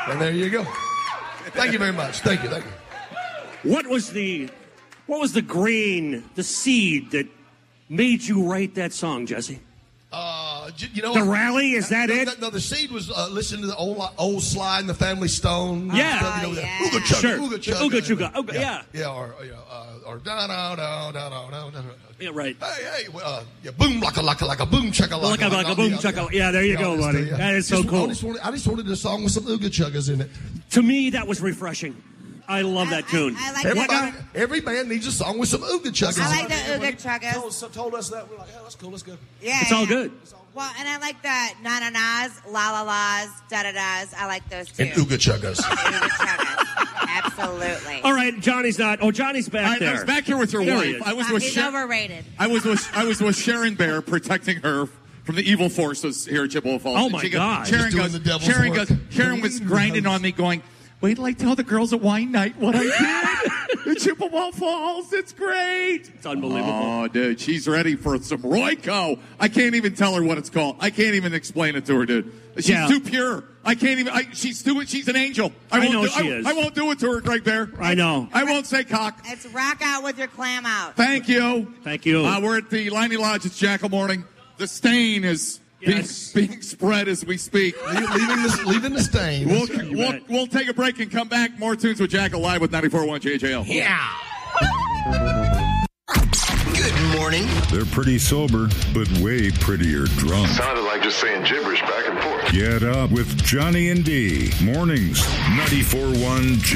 And there you go. Thank you very much. Thank you. What was the grain, the seed that made you write that song, Jesse? The rally, is that it? No, the seed was listening to the old Sly and the Family Stone. Yeah. Ooga chugga, Sure. ooga chugga. Ooga chugga. Yeah. Or da da da da da da. Yeah, right. Hey, boom like a boom chugga Like a boom chugga. Yeah, there you go, buddy. That is so cool. I just wanted a song with some ooga chuggas in it. To me, that was refreshing. I love that tune. I like every band needs a song with some ooga chuggas. I like the ooga chuggas. Told us that, we're like, that's cool, let's go. Yeah, it's all good. Well, and I like the na-na-nas, la-la-las, da-da-das. I like those too. And ooga chuggas. Ooga chuggas. Absolutely. All right, Johnny's not. Oh, Johnny's back there. I was back here with your wife. He's overrated. I was with Sharon Bear protecting her from the evil forces here at Chippewa Falls. Oh my God! Sharon was grinding on me, going, "Wait till I tell the girls at wine night what I did at Chippewa Falls. It's great. It's unbelievable." Oh, dude, she's ready for some Royco. I can't even tell her what it's called. I can't even explain it to her, dude. She's too pure. I can't even. She's an angel. I know she is. I won't do it to her, Greg Bear. I know. I won't say cock. It's rock out with your clam out. Thank you. Thank you. We're at the Liney Lodge. It's Jackal Morning. The stain is being spread as we speak. Leaving the stain. We'll take a break and come back. More tunes with Jackal live with 94.1 JJL. Yeah. Good morning. They're pretty sober, but way prettier drunk. Sounded like just saying gibberish back and forth. Get up with Johnny and D. Mornings, 94.1